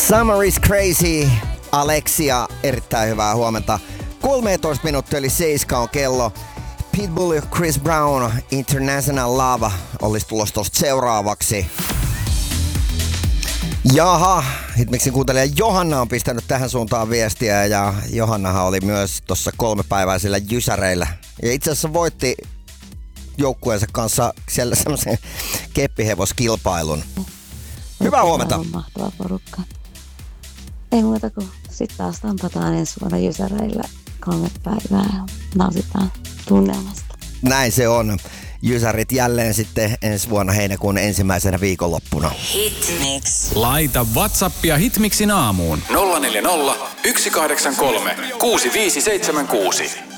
Summer is crazy. Alexia, erittäin hyvää huomenta. 13 minuuttia eli 7 on kello. Pitbull ja Chris Brown, International Love, olisi tulossa tosta seuraavaksi. Jaha, Hitmixin kuuntelija Johanna on pistänyt tähän suuntaan viestiä ja Johannahan oli myös tuossa 3-päiväisillä jysäreillä. Ja itse asiassa voitti joukkueensa kanssa siellä semmoisen keppihevoskilpailun. Hyvää huomenta. Mahtava porukka. Ei muuta kuin sitten taas tampataan ensi vuonna jysäreillä 3 päivää ja nautitaan tunnelmasta. Näin se on. Jysärit jälleen sitten ensi vuonna heinäkuun ensimmäisenä viikonloppuna. Hitmix. Laita WhatsAppia Hitmixin aamuun 040 183 6576.